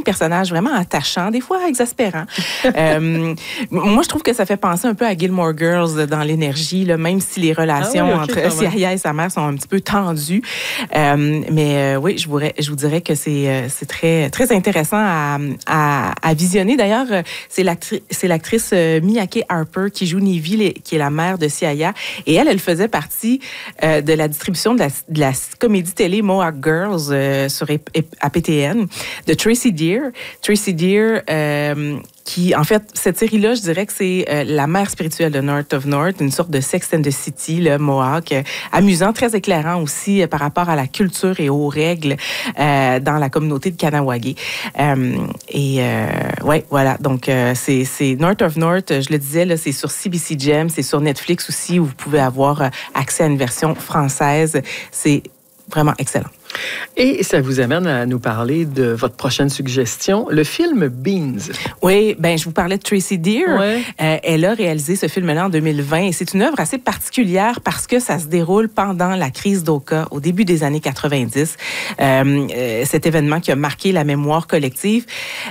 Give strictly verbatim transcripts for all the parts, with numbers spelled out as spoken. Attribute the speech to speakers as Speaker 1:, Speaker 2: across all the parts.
Speaker 1: personnage vraiment attachant, des fois exaspérant. euh, moi, je trouve que ça fait penser un peu à Gilmore Girls dans l'énergie, là, même si les relations ah oui, okay, entre Sia et sa mère sont un petit peu tendues. Euh, mais euh, oui, je vous, je vous dirais que c'est, euh, c'est très, très intéressant à, à, à visionner. D'ailleurs, c'est, l'actri- c'est l'actrice euh, Miyake Harper qui joue Nivy, qui est la mère de Sia. Et elle, elle faisait partie euh, de la distribution de la, de la comédie télé Mohawk Girls euh, sur A P T N de Tracy Deer. Tracy Deer, euh, qui, en fait, cette série-là, je dirais que c'est euh, la mère spirituelle de North of North, une sorte de Sex and the City, le Mohawk, euh, amusant, très éclairant aussi euh, par rapport à la culture et aux règles euh, dans la communauté de Kanawagé. Euh, et euh, ouais, voilà. Donc, euh, c'est, c'est North of North, je le disais, là, c'est sur C B C Gem, c'est sur Netflix aussi, où vous pouvez avoir accès à une version française. C'est vraiment excellent.
Speaker 2: Et ça vous amène à nous parler de votre prochaine suggestion, le film Beans.
Speaker 1: Oui, ben je vous parlais de Tracy Deer.
Speaker 2: Ouais.
Speaker 1: Euh, elle a réalisé ce film-là en deux mille vingt et c'est une œuvre assez particulière parce que ça se déroule pendant la crise d'Oka, au début des années quatre-vingt-dix. Euh, euh, cet événement qui a marqué la mémoire collective.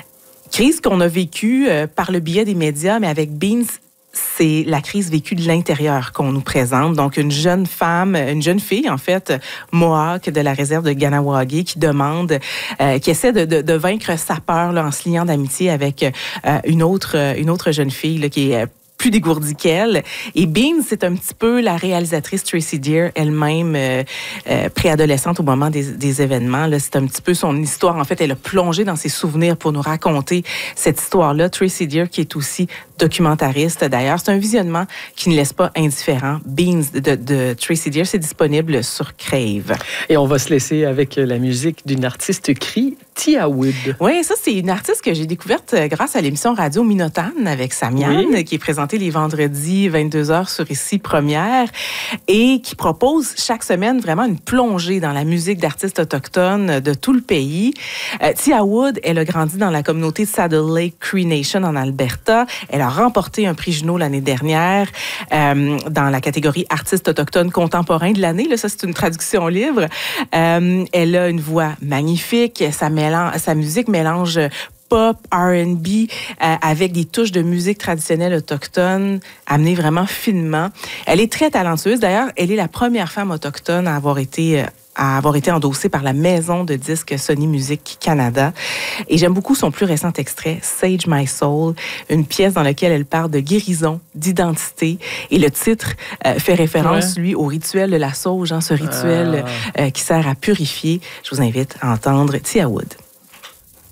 Speaker 1: Crise qu'on a vécue euh, par le biais des médias, mais avec Beans, c'est la crise vécue de l'intérieur qu'on nous présente. Donc, une jeune femme, une jeune fille, en fait, Mohawk de la réserve de Kanawagé, qui demande, euh, qui essaie de, de, de vaincre sa peur là, en se liant d'amitié avec euh, une autre, une autre jeune fille là, qui est plus dégourdie qu'elle. Et Beans, c'est un petit peu la réalisatrice Tracy Deer, elle-même euh, euh, préadolescente au moment des, des événements. Là, c'est un petit peu son histoire. En fait, elle a plongé dans ses souvenirs pour nous raconter cette histoire-là. Tracy Deer, qui est aussi documentariste. D'ailleurs, c'est un visionnement qui ne laisse pas indifférent. Beans de, de Tracy Deer, c'est disponible sur Crave.
Speaker 2: Et on va se laisser avec la musique d'une artiste cri, Tia Wood.
Speaker 1: Oui, ça, c'est une artiste que j'ai découverte grâce à l'émission Radio Minotane avec Samiane, oui. qui est présentée les vendredis vingt-deux heures sur Ici Première et qui propose chaque semaine vraiment une plongée dans la musique d'artistes autochtones de tout le pays. Euh, Tia Wood, elle a grandi dans la communauté de Saddle Lake Cree Nation en Alberta. Elle a remporté un prix Juno l'année dernière euh, dans la catégorie artiste autochtone contemporain de l'année. Là, ça, c'est une traduction libre. Euh, elle a une voix magnifique. Sa, mélange, sa musique mélange pop, R and B, euh, avec des touches de musique traditionnelle autochtone, amenées vraiment finement. Elle est très talentueuse. D'ailleurs, elle est la première femme autochtone à avoir été... Euh, à avoir été endossée par la maison de disques Sony Music Canada. Et j'aime beaucoup son plus récent extrait, Sage My Soul, une pièce dans laquelle elle parle de guérison, d'identité. Et le titre euh, fait référence, ouais. lui, au rituel de la sauge, hein, ce rituel ah. euh, qui sert à purifier. Je vous invite à entendre Tia Wood.